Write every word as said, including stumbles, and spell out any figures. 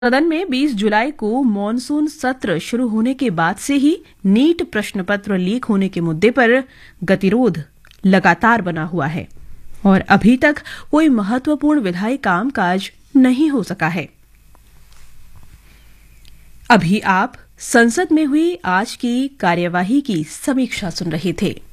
सदन में बीस जुलाई को मॉनसून सत्र शुरू होने के बाद से ही नीट प्रश्न पत्र लीक होने के मुद्दे पर गतिरोध लगातार बना हुआ है और अभी तक कोई महत्वपूर्ण विधायी कामकाज नहीं हो सका है। अभी आप संसद में हुई आज की कार्यवाही की समीक्षा सुन रहे थे।